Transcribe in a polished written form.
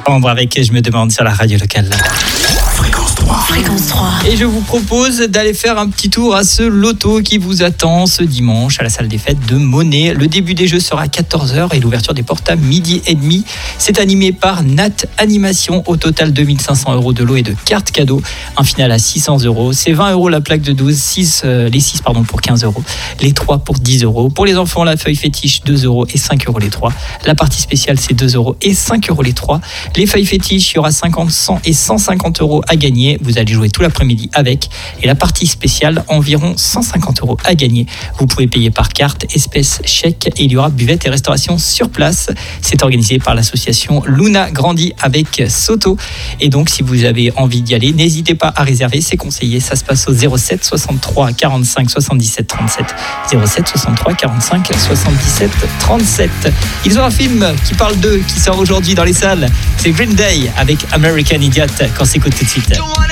Ambre avec Je me demande sur la radio locale. Fréquence 3. Fréquence 3. Et je vous propose d'aller faire un petit tour à ce loto qui vous attend ce dimanche à la salle des fêtes de Monet. Le début des jeux sera à 14h et l'ouverture des portes à 12h30. C'est animé par Nat Animation. Au total, 2500 € de lot et de cartes cadeaux. Un final à 600 €. C'est 20 € la plaque de 12, les 6 pour 15 €. Les 3 pour 10 €. Pour les enfants, la feuille fétiche, 2 € et 5 € les 3. La partie spéciale, c'est 2 € et 5 € les 3. Les feuilles fétiches, il y aura 50, 100 et 150 € à gagner. Vous allez jouer tout l'après-midi avec. Et la partie spéciale, environ 150 € à gagner. Vous pouvez payer par carte, espèce, chèque et il y aura buvette et restauration sur place. C'est organisé par l'association Luna Grandi avec Soto. Et donc, si vous avez envie d'y aller, n'hésitez pas à réserver. C'est conseillé. Ça se passe au 07 63 45 77 37. 07 63 45 77 37. Ils ont un film qui parle d'eux, qui sort aujourd'hui dans les salles. C'est Green Day avec American Idiot qu'on s'écoute tout de suite.